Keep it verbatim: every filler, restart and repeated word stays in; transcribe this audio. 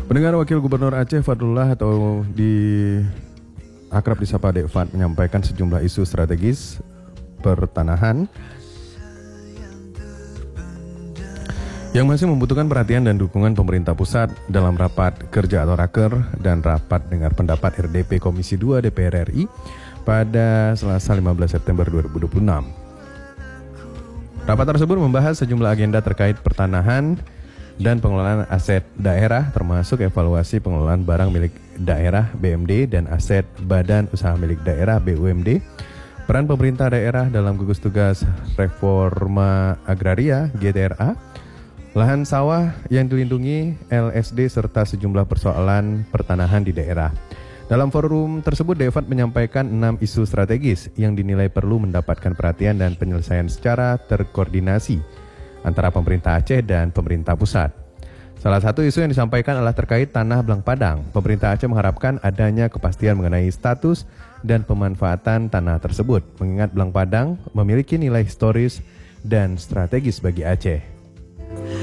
Pendengar, Wakil Gubernur Aceh Fadlullah atau di akrab disapa Dek Fad menyampaikan sejumlah isu strategis pertanahan yang masih membutuhkan perhatian dan dukungan pemerintah pusat dalam rapat kerja atau raker dan rapat dengar pendapat R D P Komisi dua D P R R I pada Selasa lima belas September dua ribu dua puluh enam. Rapat tersebut membahas sejumlah agenda terkait pertanahan dan pengelolaan aset daerah, termasuk evaluasi pengelolaan barang milik daerah B M D dan aset badan usaha milik daerah B U M D, peran pemerintah daerah dalam gugus tugas reforma agraria G T R A, lahan sawah yang dilindungi L S D, serta sejumlah persoalan pertanahan di daerah. Dalam forum tersebut, Devat menyampaikan enam isu strategis yang dinilai perlu mendapatkan perhatian dan penyelesaian secara terkoordinasi antara pemerintah Aceh dan pemerintah pusat. Salah satu isu yang disampaikan adalah terkait tanah Belang Padang. Pemerintah Aceh mengharapkan adanya kepastian mengenai status dan pemanfaatan tanah tersebut, mengingat Belang Padang memiliki nilai historis dan strategis bagi Aceh.